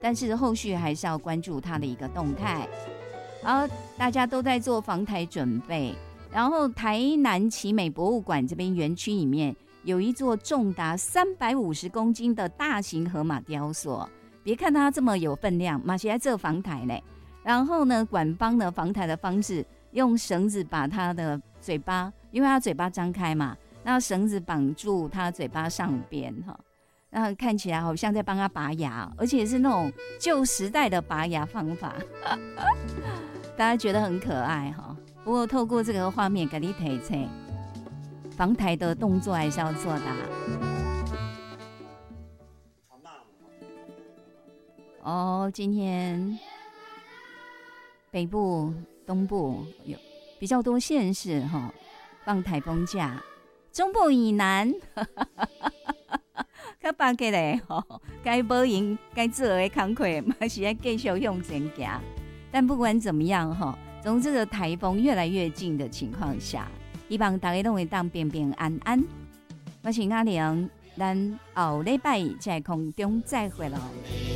但是后续还是要关注它的一个动态。然后大家都在做防台准备，然后台南奇美博物馆这边园区里面有一座重达350公斤的大型河马雕塑，别看它这么有分量，马是在做防台嘞。然后呢，馆方呢防台的方式，用绳子把它的嘴巴，因为它嘴巴张开嘛，那绳子绑住它嘴巴上边哈。那看起来好像在帮他拔牙，而且是那种旧时代的拔牙方法，大家觉得很可爱哈。不过透过这个画面给你提醒，防台的动作还是要做的。哦，今天北部、东部有比较多县市哈放台风假，中部以南。较巴结嘞吼，该无闲该做的工课嘛是要继续向前行。但不管怎么样吼，从这个台风越来越近的情况下，希望大家都会当平平安安。我是阿玲，咱后礼拜在空中再会咯。